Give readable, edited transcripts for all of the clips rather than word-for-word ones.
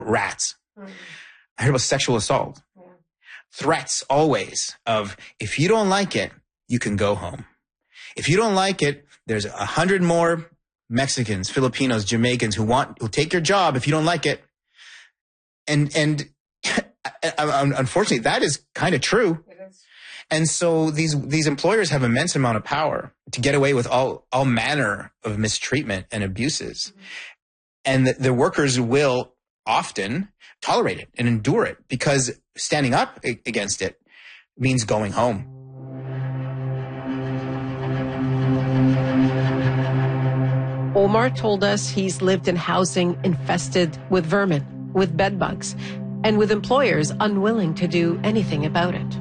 rats. I heard about sexual assault. Threats always of, if you don't like it, you can go home. If you don't like it, there's 100 more Mexicans, Filipinos, Jamaicans who take your job if you don't like it. And unfortunately, that is kind of true. It is. And so these employers have immense amount of power to get away with all manner of mistreatment and abuses. And the workers will often tolerate it and endure it because standing up against it means going home. Omar told us he's lived in housing infested with vermin, with bedbugs, and with employers unwilling to do anything about it.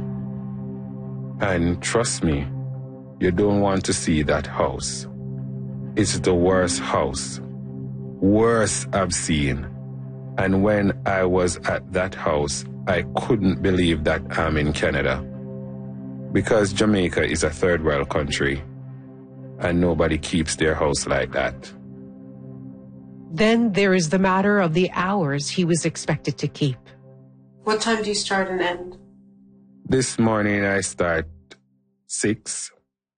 And trust me, you don't want to see that house. It's the worst house. Worst I've seen. And when I was at that house, I couldn't believe that I'm in Canada. Because Jamaica is a third world country, and nobody keeps their house like that. Then there is the matter of the hours he was expected to keep. What time do you start and end? This morning I start 6.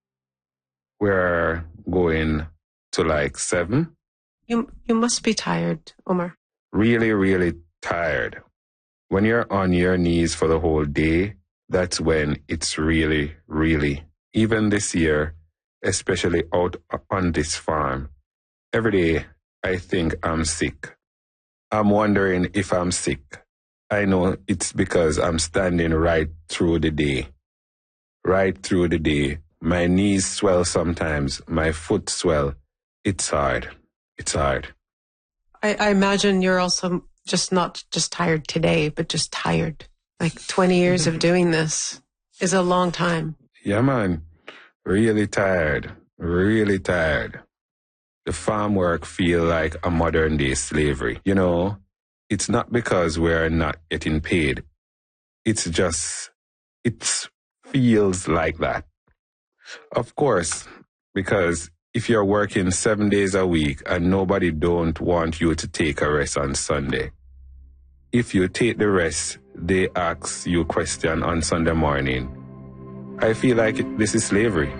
We're going to like 7. You must be tired, Omar. Really, really tired. When you're on your knees for the whole day, that's when it's really, really, even this year, especially out on this farm, every day I think I'm sick. I'm wondering if I'm sick. I know it's because I'm standing right through the day. Right through the day. My knees swell sometimes. My foot swell. It's hard. It's hard. I imagine you're also not just tired today, but just tired. Like 20 years of doing this is a long time. Yeah, man. Really tired. Really tired. The farm work feel like a modern day slavery. You know, it's not because we're not getting paid. It's just, it feels like that. Of course, because if you're working 7 days a week and nobody don't want you to take a rest on Sunday, if you take the rest, they ask you a question on Sunday morning. I feel like this is slavery.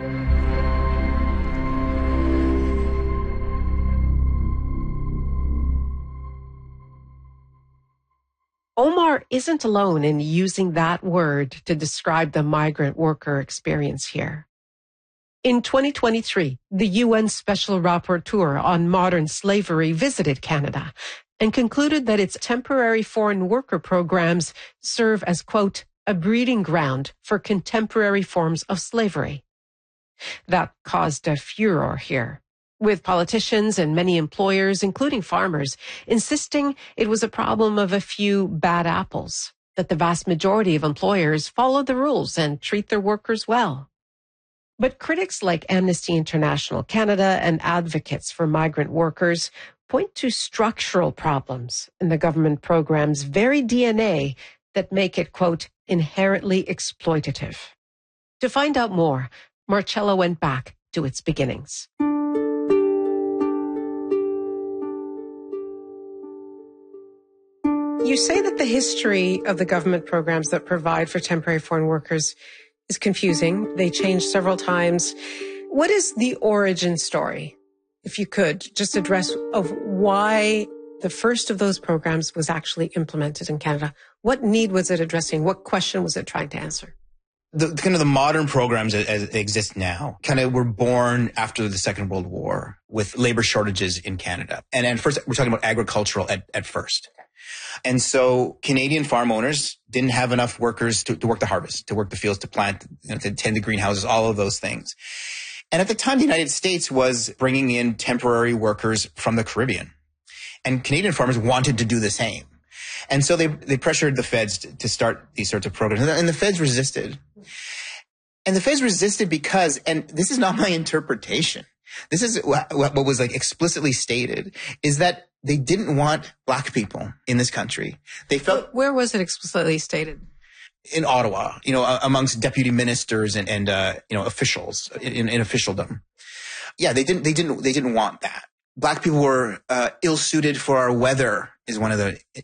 Omar isn't alone in using that word to describe the migrant worker experience here. In 2023, the UN Special Rapporteur on Modern Slavery visited Canada and concluded that its temporary foreign worker programs serve as, quote, a breeding ground for contemporary forms of slavery. That caused a furor here, with politicians and many employers, including farmers, insisting it was a problem of a few bad apples, that the vast majority of employers follow the rules and treat their workers well. But critics like Amnesty International Canada and advocates for migrant workers point to structural problems in the government program's very DNA that make it, quote, inherently exploitative. To find out more, Marcella went back to its beginnings. You say that the history of the government programs that provide for temporary foreign workers is confusing. They changed several times. What is the origin story, if you could, just address of why the first of those programs was actually implemented in Canada? What need was it addressing? What question was it trying to answer? The modern programs as they exist now kind of were born after the Second World War with labor shortages in Canada. And first, we're talking about agricultural at first. And so Canadian farm owners didn't have enough workers to work the harvest, to work the fields, to plant, to tend the greenhouses, all of those things. And at the time, the United States was bringing in temporary workers from the Caribbean. And Canadian farmers wanted to do the same. And so they pressured the feds to start these sorts of programs. And the feds resisted. And the feds resisted because, and this is not my interpretation, this is what was like explicitly stated, is that they didn't want black people in this country. They felt... Where was it explicitly stated? In Ottawa, amongst deputy ministers and officials in officialdom. Yeah, they didn't want that. Black people were ill-suited for our weather is one of the